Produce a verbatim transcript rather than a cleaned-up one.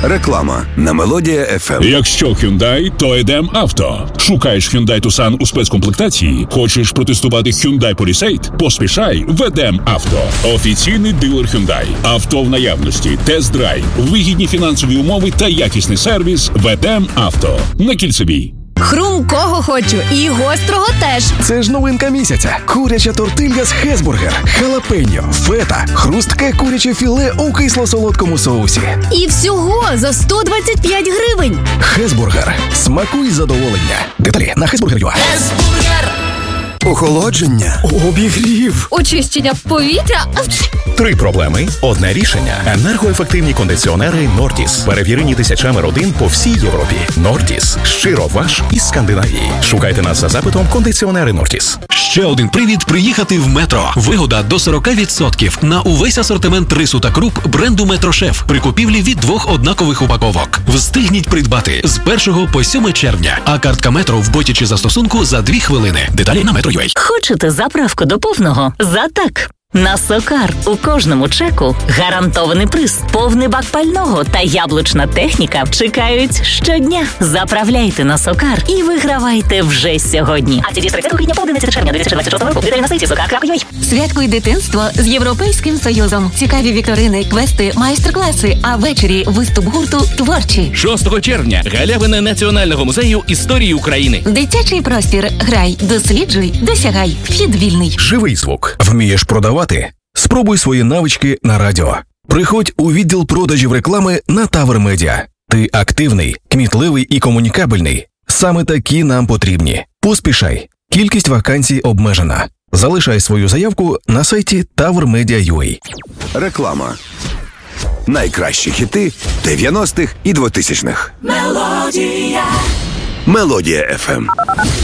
Реклама на Мелодія еф ем. Якщо Hyundai, то Едем Авто. Шукаєш Hyundai Tucson у спецкомплектації? Хочеш протестувати Hyundai Palisade? Поспішай в Едем Авто. Офіційний дилер Hyundai. Авто в наявності, тест-драйв, вигідні фінансові умови та якісний сервіс в Едем Авто. На Кільцевій. Хрумкого хочу і гострого теж. Це ж новинка місяця. Куряча тортилья з Хесбургер, халапеньо, фета, хрустке куряче філе у кисло-солодкому соусі. І всього за сто двадцять п'ять гривень. Хесбургер. Смакуй задоволення. Деталі на хесбургер точка ю а. Хесбургер. Охолодження. Обігрів. Очищення повітря. Три проблеми – одне рішення. Енергоефективні кондиціонери «Нортіс». Перевірені тисячами родин по всій Європі. «Нортіс» – щиро ваш із Скандинавії. Шукайте нас за запитом «Кондиціонери Нортіс». Ще один привід приїхати в Метро. Вигода до сорок відсотків на увесь асортимент рису та круп бренду «Метрошеф» при купівлі від двох однакових упаковок. Встигніть придбати з першого по сьоме червня. А картка Метро в боті чи застосунку за дві хвилини. Деталі на метро точка ю а. Хочете заправку до повного? За так! На Сокар у кожному чеку гарантований приз, повний бак пального та яблучна техніка чекають щодня. Заправляйте на Сокар і вигравайте вже сьогодні. А ці з тридцятого квітня по одинадцяте червня дві тисячі двадцять шостого року. Деталі на сайті сокар крапка ю а. Святкуй дитинство з Європейським Союзом. Цікаві вікторини, квести, майстер-класи, а ввечері виступ гурту «Творчі». шостого червня галявина Національного музею історії України. Дитячий простір. Грай, досліджуй, досягай. Вхід вільний. Живий звук. Вмієш продавати? Спробуй свої навички на радіо. Приходь у відділ продажів реклами на Тавер Медіа. Ти активний, кмітливий і комунікабельний. Саме такі нам потрібні. Поспішай. Кількість вакансій обмежена. Залишай свою заявку на сайті тавер медіа крапка ю а. Реклама. Найкращі хіти дев'яностих і двотисячних. Мелодія. Мелодія еф ем.